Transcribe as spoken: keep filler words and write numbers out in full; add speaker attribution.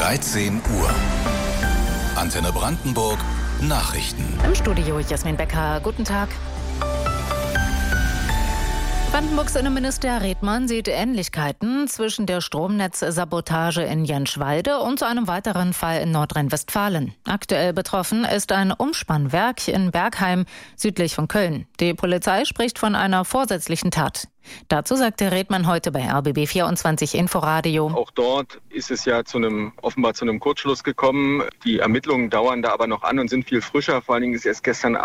Speaker 1: dreizehn Uhr. Antenne Brandenburg Nachrichten.
Speaker 2: Im Studio Jasmin Becker. Guten Tag. Brandenburgs Innenminister Redmann sieht Ähnlichkeiten zwischen der Stromnetzsabotage in Jentschwalde und einem weiteren Fall in Nordrhein-Westfalen. Aktuell betroffen ist ein Umspannwerk in Bergheim, südlich von Köln. Die Polizei spricht von einer vorsätzlichen Tat. Dazu sagte Redmann heute bei R B B vierundzwanzig Inforadio.
Speaker 3: Auch dort ist es ja zu einem, offenbar zu einem Kurzschluss gekommen. Die Ermittlungen dauern da aber noch an und sind viel frischer. Vor allen Dingen ist erst gestern